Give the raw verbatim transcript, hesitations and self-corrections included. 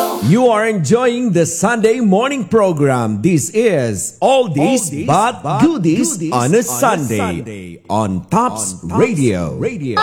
You are enjoying the Sunday morning program. This is Oldies, Oldies but, but Goodies, goodies on a Sunday, on Tops, on Tops Radio. Radio.